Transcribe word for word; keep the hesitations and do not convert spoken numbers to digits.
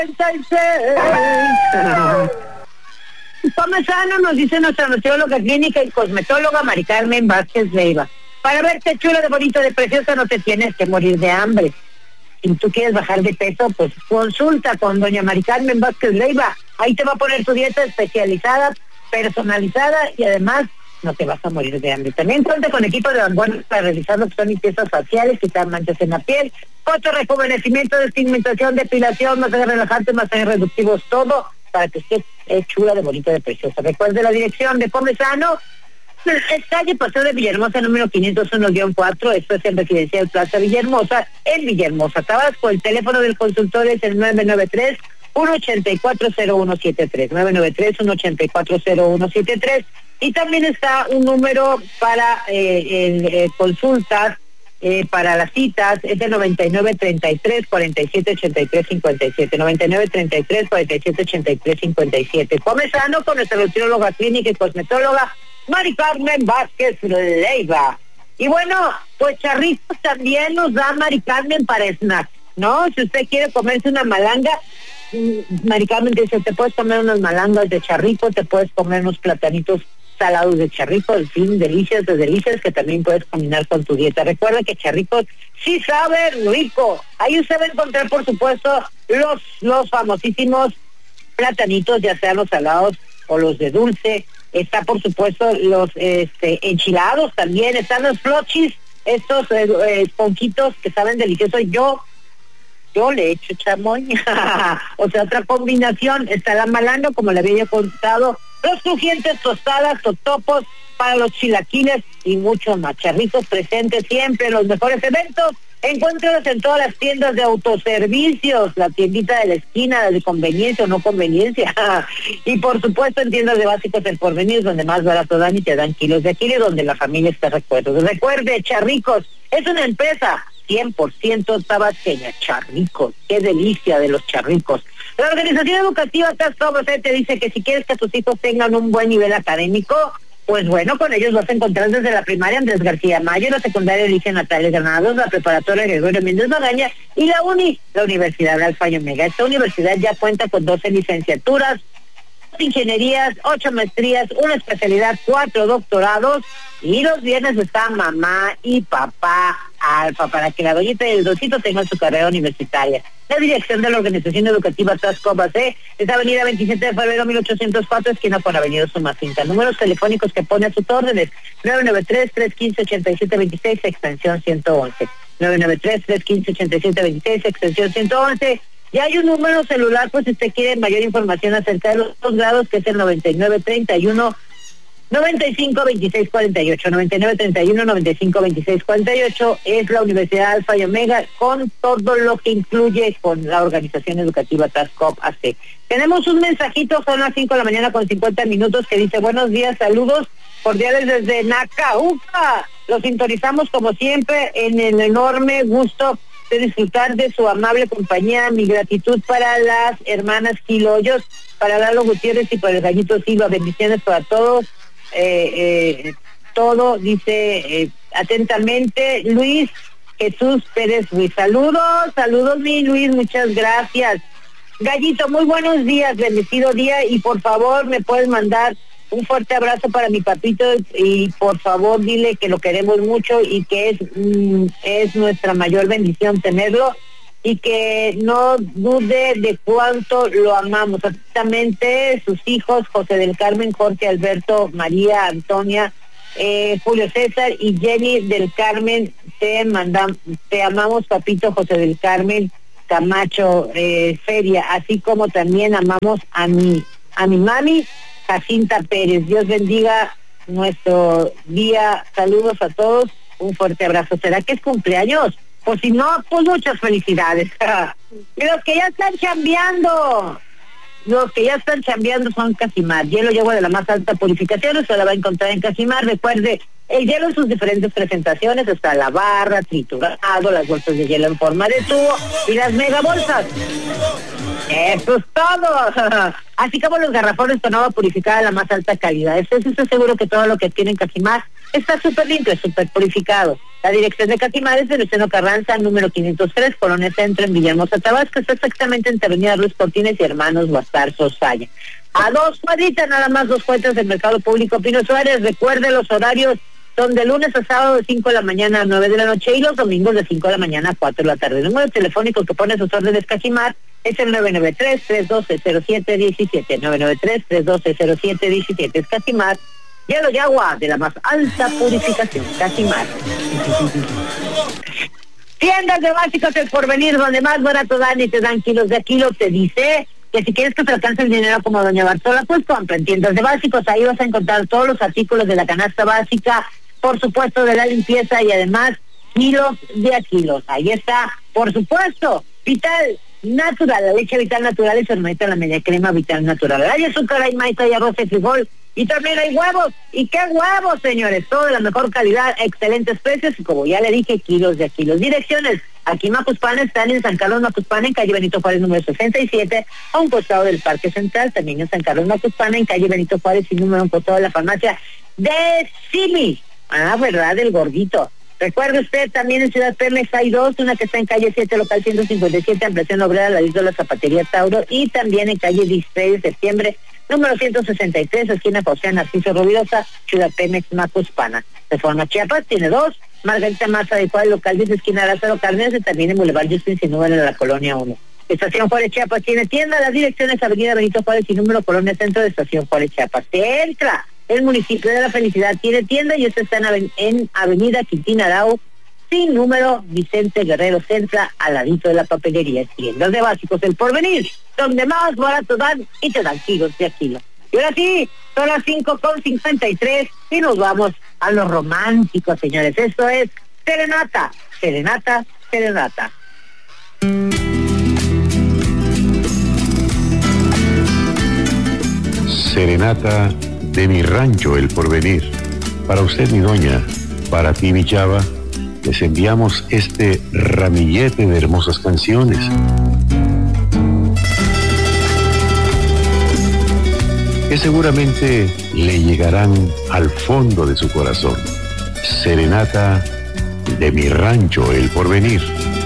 Come sano, nos dice nuestra nutrióloga clínica y cosmetóloga Mari Carmen Vázquez Leiva. Para verte chula, de bonito, de preciosa, no te tienes que morir de hambre. Si tú quieres bajar de peso, pues consulta con doña Mari Carmen Vázquez Leiva. Ahí te va a poner tu dieta especializada, personalizada, y además no te vas a morir de hambre. También cuenta con equipo de vanguardia para realizar lo que son limpiezas faciales, quitar manchas en la piel, foto, rejuvenecimiento, despigmentación, depilación, masajes relajantes, masajes reductivos, todo para que estés eh, chula, de bonita, de preciosa. Recuerde la dirección de Come Sano, es calle Paseo de Villahermosa, número quinientos uno guión cuatro, esto es en Residencial Plaza Villahermosa, en Villahermosa, Tabasco. El teléfono del consultorio es el nueve nueve tres, uno ocho cuatro, cero uno siete tres, nueve nueve tres, uno ocho cuatro, cero uno siete tres, y también está un número para eh, el, eh, consultas, eh, para las citas, es el noventa y nueve, treinta y tres, cuarenta y siete, ochenta y tres, cincuenta y siete, noventa y nueve, treinta y tres, cuarenta y siete, ochenta y tres, cincuenta y siete. Come Sano con nuestra nutrióloga clínica y cosmetóloga Mari Carmen Vázquez Leiva. Y bueno, pues charritos también nos da Mari Carmen para snack, ¿no? Si usted quiere comerse una malanga, Mari Carmen dice, te puedes comer unas malangas de charrico, te puedes comer unos platanitos salados de charrico, en fin, delicias de delicias que también puedes combinar con tu dieta. Recuerda que charricos sí saben rico. Ahí usted va a encontrar, por supuesto, los, los famosísimos platanitos, ya sean los salados o los de dulce. Está, por supuesto, los este, enchilados también. Están los flochis, estos eh, eh, ponquitos que saben deliciosos. Yo, yo le echo chamoy. O sea, otra combinación. Está la malanga, como le había contado. Los crujientes, tostadas, totopos para los chilaquiles y muchos más. Charritos presentes siempre en los mejores eventos. Encuéntralos en todas las tiendas de autoservicios, la tiendita de la esquina, de conveniencia o no conveniencia. Y por supuesto en tiendas de básicos El Porvenir, donde más barato dan y te dan kilos de aquí, donde la familia está recuerdo. Recuerde, Charricos es una empresa cien por ciento tabasqueña. Charricos, qué delicia de los charricos. La organización educativa Tasco te dice que si quieres que tus hijos tengan un buen nivel académico, pues bueno, con ellos vas a encontrar desde la primaria Andrés García Mayo, la secundaria Alicia Natales Granados, la preparatoria Gregorio Méndez Magaña y la UNI, la Universidad Alfa y Omega. Esta universidad ya cuenta con doce licenciaturas, ingenierías, ocho maestrías, una especialidad, cuatro doctorados, y los viernes está mamá y papá alfa para que la doñita y el docito tengan su carrera universitaria. La dirección de la organización educativa Tasco Base es avenida veintisiete de febrero mil ochocientos cuatro, esquina con avenida Sumacinta. Números telefónicos que pone a sus órdenes: nueve nueve tres, tres uno cinco, ocho siete dos seis, extensión ciento once. nueve nueve tres, tres uno cinco, ocho siete dos seis, extensión ciento once. Y hay un número celular, pues si usted quiere mayor información acerca de los posgrados, que es el noventa y nueve, treinta y uno, noventa y cinco, veintiséis, cuarenta y ocho. noventa y nueve, treinta y uno, noventa y cinco, veintiséis, cuarenta y ocho es la Universidad Alfa y Omega, con todo lo que incluye con la organización educativa Tascop A C. Tenemos un mensajito, son las cinco de la mañana con cincuenta minutos, que dice: buenos días, saludos cordiales desde Nacauca. Los sintonizamos como siempre en el enorme gusto de disfrutar de su amable compañía. Mi gratitud para las hermanas Quiloyos, para Lalo Gutiérrez y para el Gallito Silva. Bendiciones para todos. Eh, eh, todo, dice eh, atentamente Luis Jesús Pérez Ruiz. Saludos, saludos mi Luis, muchas gracias. Gallito, muy buenos días, bendecido día, y por favor me puedes mandar un fuerte abrazo para mi papito, y por favor dile que lo queremos mucho y que es, mm, es nuestra mayor bendición tenerlo, y que no dude de cuánto lo amamos. Exactamente, sus hijos, José del Carmen, Jorge Alberto, María Antonia, eh, Julio César y Jenny del Carmen, te mandamos, te amamos, papito José del Carmen Camacho eh, Feria, así como también amamos a mi, a mi mami Jacinta Pérez. Dios bendiga nuestro día. Saludos a todos, un fuerte abrazo. ¿Será que es cumpleaños? Pues si no, pues muchas felicidades. Los que ya están chambeando, los que ya están chambeando son Casimar. Hielo y agua de la más alta purificación, usted la va a encontrar en Casimar. Recuerde, el hielo en sus diferentes presentaciones, está la barra, triturado, las bolsas de hielo en forma de tubo y las mega bolsas. Eso es todo. Así como los garrafones con agua purificada de la más alta calidad. Estoy seguro que todo lo que tienen Cajimar está súper limpio, súper purificado. La dirección de Cajimar es de Luciano Carranza, número quinientos tres, Colonia Centro, en Villahermosa, Tabasco. Está exactamente entre Avenida Ruiz Cortines y Hermanos Guastar Sosaya. A dos cuadritas, nada más dos cuentas del Mercado Público Pino Suárez. Recuerde, los horarios son de lunes a sábado de cinco de la mañana a nueve de la noche y los domingos de cinco de la mañana a cuatro de la tarde. El número telefónico que pone sus órdenes Cajimar es el nueve nueve tres, tres uno dos, cero siete uno siete, nueve nueve tres, tres uno dos, cero siete uno siete. Es Cajimar, hielo y agua de la más alta purificación. Cajimar. Tiendas de Básicos El Porvenir, donde más barato dan y te dan kilos de kilo. Te dice que si quieres que te alcance el dinero como doña Bartola, pues compra en Tiendas de Básicos. Ahí vas a encontrar todos los artículos de la canasta básica, por supuesto de la limpieza y además kilos de a kilos. Ahí está, por supuesto, Vital Natural, la leche Vital Natural y se hermeta la media crema Vital Natural. Hay azúcar, hay maíz, hay arroz, hay frijol y también hay huevos. ¿Y qué huevos, señores? Todo de la mejor calidad, excelentes precios y como ya le dije, kilos de a kilos. Direcciones: aquí Macuspana, están en San Carlos Macuspana, en calle Benito Juárez número sesenta y siete, a un costado del Parque Central. También en San Carlos Macuspana, en calle Benito Juárez y número a un costado de la farmacia de Simi. Ah, verdad, el gordito. Recuerde usted, también en Ciudad Pemex hay dos, una que está en calle siete, local ciento cincuenta y siete, ampliación obrera, al ladito de la zapatería Tauro, y también en calle dieciséis de septiembre, número ciento sesenta y tres, esquina José Narciso Rubirosa, Ciudad Pemex, Macuspana. Reforma Chiapas tiene dos, Margarita Maza de Cuadro, local diez, esquina Lázaro Cárdenas, y también en Boulevard Justin Sinúbal, en la Colonia uno. Estación Juárez Chiapas tiene tienda, las direcciones Avenida Benito Juárez y número Colonia Centro de Estación Juárez Chiapas. Te entra. El municipio de La Felicidad tiene tienda y esta está en, aven en Avenida Quintín Arau, sin número, Vicente Guerrero Centra, al ladito de la papelería. Tiendas de Básicos El Porvenir, donde más barato dan y te dan kilos de a kilo. Y ahora sí, son las cinco con cincuenta y tres y nos vamos a lo romántico, señores. Esto es Serenata, Serenata, Serenata. Serenata de mi rancho El Porvenir. Para usted, mi doña, para ti, mi chava, les enviamos este ramillete de hermosas canciones. Que seguramente le llegarán al fondo de su corazón. Serenata de mi rancho El Porvenir.